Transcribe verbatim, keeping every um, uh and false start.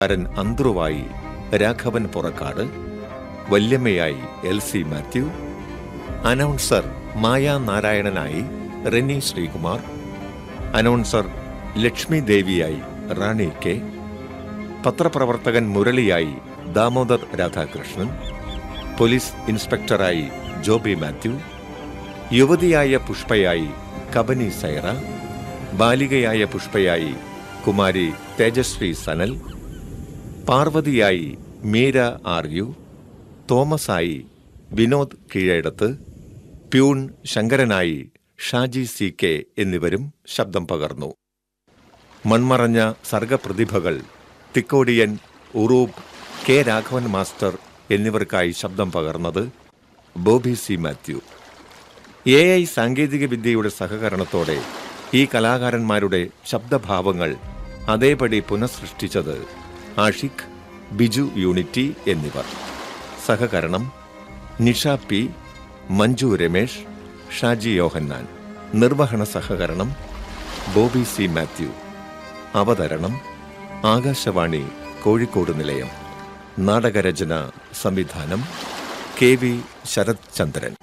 കാരൻ അന്ത്രുവായി Raghavan Purakkad, വല്യമ്മയായി L C Mathew, announcer Maya നാരായണനായി Reni Sreekumar, announcer Lakshmi ദേവിയായി Rani K, പത്രപ്രവർത്തകൻ മുരളിയായി Damodar Radhakrishnan, police ഇൻസ്പെക്ടറായി Joby Mathew, യുവതിയായ പുഷ്പയായി Kabani Saira, ബാലികയായ പുഷ്പയായി Kumari Tejashree Sanal, പാർവതിയായി Meera are you, തോമസായി Vinod Keezhadath, peon ശങ്കരനായി Shaji C K എന്നിവരും ശബ്ദം പകർന്നു. മൺമറഞ്ഞ സർഗപ്രതിഭകൾ Thikkodiyan, Uroob, K Raghavan master എന്നിവർക്കായി ശബ്ദം പകർന്നത് Bobby C Mathew. A I സാങ്കേതികവിദ്യയുടെ സഹകരണത്തോടെ ഈ കലാകാരന്മാരുടെ ശബ്ദഭാവങ്ങൾ അതേപടി പുനഃസൃഷ്ടിച്ചത് ആഷിഖ്, ബിജു യൂണിറ്റി എന്നിവർ. സഹകരണം നിഷ പി, മഞ്ജു രമേഷ്, ഷാജി യോഹന്നാൻ. നിർവഹണ സഹകരണം ബോബി സി മാത്യു. അവതരണം ആകാശവാണി കോഴിക്കോട് നിലയം. നാടകരചന സംവിധാനം കെ വി ശരത് ചന്ദ്രൻ.